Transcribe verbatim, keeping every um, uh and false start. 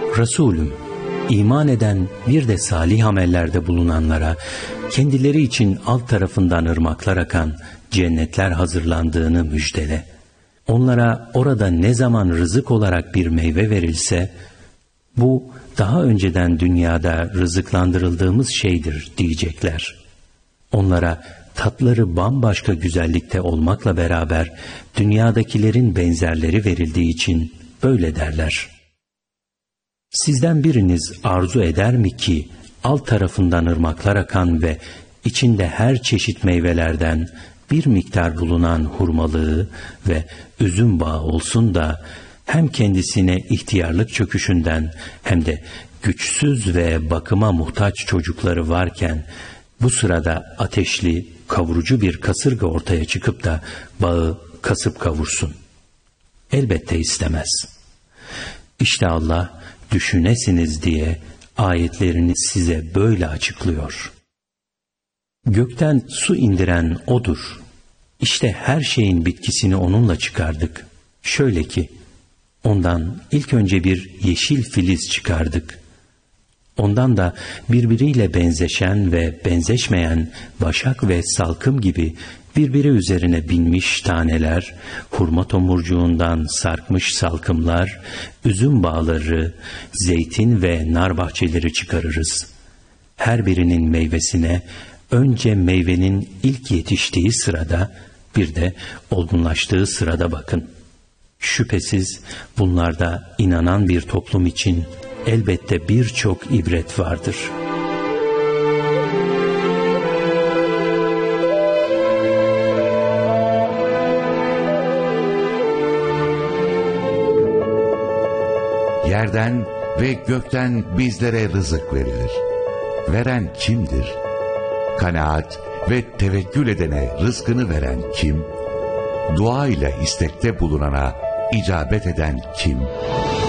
Resulüm, iman eden bir de salih amellerde bulunanlara kendileri için alt tarafından ırmaklar akan cennetler hazırlandığını müjdele. Onlara orada ne zaman rızık olarak bir meyve verilse, bu daha önceden dünyada rızıklandırıldığımız şeydir diyecekler. Onlara tatları bambaşka güzellikte olmakla beraber dünyadakilerin benzerleri verildiği için böyle derler. Sizden biriniz arzu eder mi ki alt tarafından ırmaklar akan ve içinde her çeşit meyvelerden bir miktar bulunan hurmalığı ve üzüm bağı olsun da hem kendisine ihtiyarlık çöküşünden hem de güçsüz ve bakıma muhtaç çocukları varken bu sırada ateşli, kavurucu bir kasırga ortaya çıkıp da bağı kasıp kavursun? Elbette istemez. İşte Allah düşünesiniz diye ayetlerini size böyle açıklıyor. Gökten su indiren O'dur. İşte her şeyin bitkisini O'nunla çıkardık. Şöyle ki, ondan ilk önce bir yeşil filiz çıkardık. Ondan da birbiriyle benzeşen ve benzeşmeyen başak ve salkım gibi birbiri üzerine binmiş taneler, hurma tomurcuğundan sarkmış salkımlar, üzüm bağları, zeytin ve nar bahçeleri çıkarırız. Her birinin meyvesine önce meyvenin ilk yetiştiği sırada, bir de olgunlaştığı sırada bakın. Şüphesiz bunlarda inanan bir toplum için elbette birçok ibret vardır. Yerden ve gökten bizlere rızık verilir. Veren kimdir? Kanaat ve tevekkül edene rızkını veren kim? Dua ile istekte bulunana icabet eden kim?